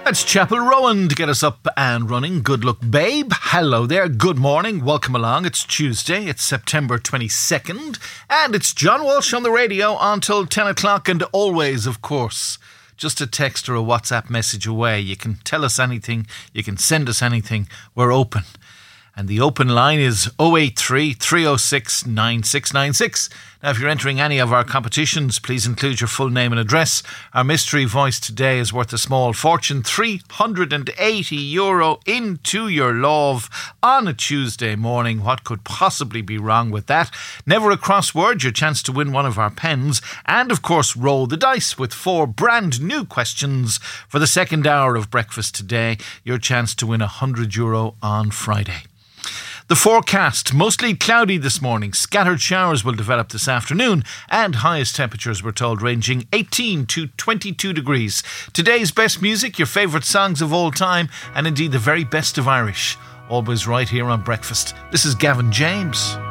That's Chapel Rowan to get us up and running. Good luck, babe. Hello there. Good morning. Welcome along. It's Tuesday. It's September 22nd. And it's John Walsh on the radio until 10 o'clock. And always, of course, just a text or a WhatsApp message away. You can tell us anything. You can send us anything. We're open. And the open line is 083 306 9696. Now, if you're entering any of our competitions, please include your full name and address. Our mystery voice today is worth a small fortune, €380 into your love on a Tuesday morning. What could possibly be wrong with that? Never a crossword, your chance to win one of our pens. And, of course, roll the dice with 4 brand new questions for the second hour of breakfast today. Your chance to win €100 on Friday. The forecast, mostly cloudy this morning. Scattered showers will develop this afternoon and highest temperatures, we're told, ranging 18 to 22 degrees. Today's best music, your favourite songs of all time, and indeed the very best of Irish. Always right here on Breakfast. This is Gavin James.